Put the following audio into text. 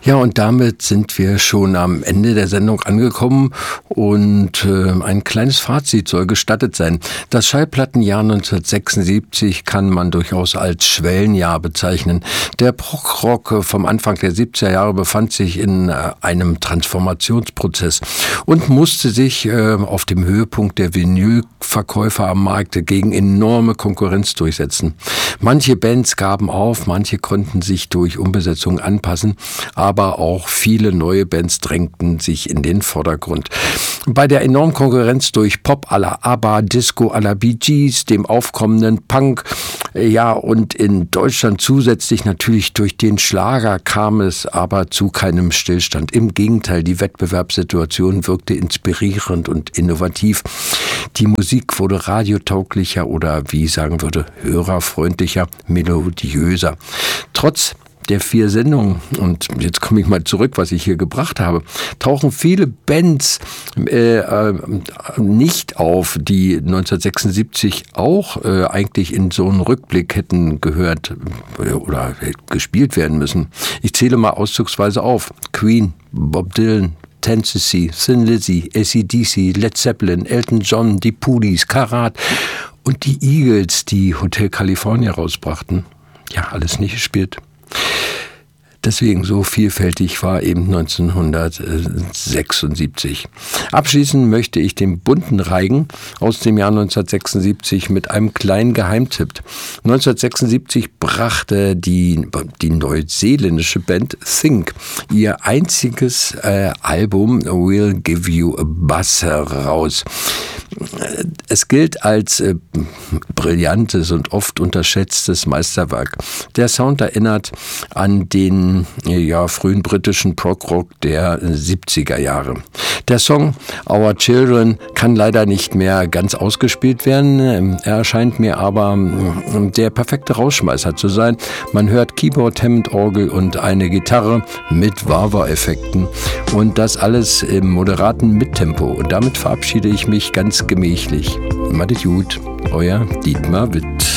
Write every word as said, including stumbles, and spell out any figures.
Ja, und damit sind wir schon am Ende der Sendung angekommen und äh, ein kleines Fazit soll gestattet sein. Das Schallplattenjahr neunzehnhundertsechsundsiebzig kann man durchaus als Schwellenjahr bezeichnen. Der Prog-Rock vom Anfang der siebziger Jahre befand sich in äh, einem Transformationsprozess und musste sich äh, auf dem Höhepunkt der Vinylverkäufer am Markt gegen enorme Konkurrenz durchsetzen. Manche Bands gaben auf, manche konnten sich durch Umbesetzungen anpassen, aber aber auch viele neue Bands drängten sich in den Vordergrund. Bei der enormen Konkurrenz durch Pop à la ABBA, Disco à la Bee Gees, dem aufkommenden Punk, ja, und in Deutschland zusätzlich natürlich durch den Schlager kam es aber zu keinem Stillstand. Im Gegenteil, die Wettbewerbssituation wirkte inspirierend und innovativ. Die Musik wurde radiotauglicher oder, wie ich sagen würde, hörerfreundlicher, melodiöser. Trotz der vier Sendungen, und jetzt komme ich mal zurück, was ich hier gebracht habe, tauchen viele Bands äh, äh, nicht auf, die neunzehnhundertsechsundsiebzig auch äh, eigentlich in so einen Rückblick hätten gehört äh, oder äh, gespielt werden müssen. Ich zähle mal auszugsweise auf. Queen, Bob Dylan, Tennessee, Thin Lizzy, A C D C, Led Zeppelin, Elton John, die Police, Karat und die Eagles, die Hotel California rausbrachten. Ja, alles nicht gespielt. Deswegen so vielfältig war eben neunzehnhundertsechsundsiebzig. Abschließen möchte ich den bunten Reigen aus dem Jahr neunzehnhundertsechsundsiebzig mit einem kleinen Geheimtipp. neunzehnhundertsechsundsiebzig brachte die, die neuseeländische Band Think ihr einziges äh, Album We'll Give You a Buzz heraus. Es gilt als äh, brillantes und oft unterschätztes Meisterwerk. Der Sound erinnert an den ja, frühen britischen Prog-Rock der siebziger Jahre. Der Song Our Children kann leider nicht mehr ganz ausgespielt werden. Er erscheint mir aber der perfekte Rausschmeißer zu sein. Man hört Keyboard, Hammond, Orgel und eine Gitarre mit Wah-Wah-Effekten und das alles im moderaten Mittempo. Und damit verabschiede ich mich ganz gemächlich. Macht es gut, euer Dietmar Witt.